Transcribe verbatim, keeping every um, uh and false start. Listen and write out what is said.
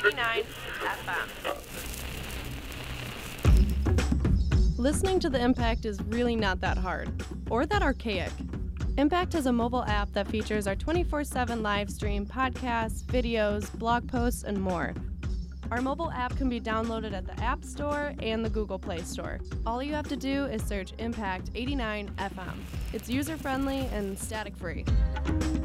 eighty-nine F M. Listening to The Impact is really not that hard, or that archaic. Impact has a mobile app that features our twenty-four seven live stream, podcasts, videos, blog posts, and more. Our mobile app can be downloaded at the App Store and the Google Play Store. All you have to do is search Impact eighty-nine F M. It's user-friendly and static-free.